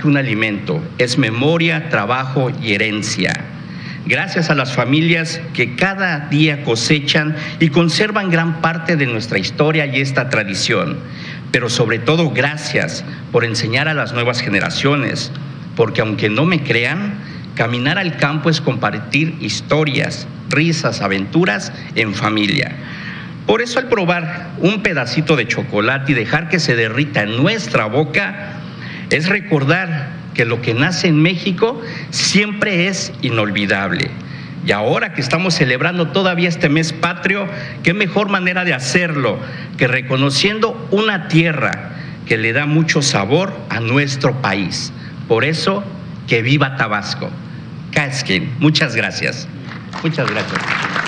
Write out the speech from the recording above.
que un alimento, es memoria, trabajo y herencia. Gracias a las familias que cada día cosechan y conservan gran parte de nuestra historia y esta tradición, pero sobre todo gracias por enseñar a las nuevas generaciones, porque aunque no me crean, caminar al campo es compartir historias, risas, aventuras en familia. Por eso al probar un pedacito de chocolate y dejar que se derrita en nuestra boca, es recordar que lo que nace en México siempre es inolvidable. Y ahora que estamos celebrando todavía este mes patrio, qué mejor manera de hacerlo que reconociendo una tierra que le da mucho sabor a nuestro país. Por eso, que viva Tabasco. Casquen. Muchas gracias. Muchas gracias.